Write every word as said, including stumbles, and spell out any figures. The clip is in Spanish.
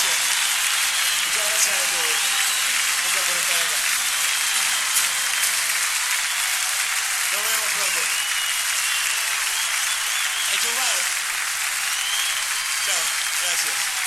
gracias. Muchas gracias a todos. Gracias por estar acá. Nos vemos pronto. Enchufado. Chao. Gracias.